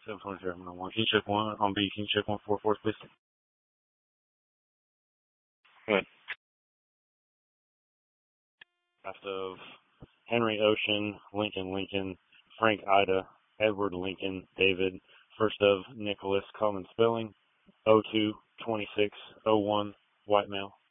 723, can you check 1 on B? Can you check 1 4 4, please? Good. Last of Henry Ocean, Lincoln, Frank Ida, Edward Lincoln, David, first of Nicholas, common spelling, 02-26-01, white male.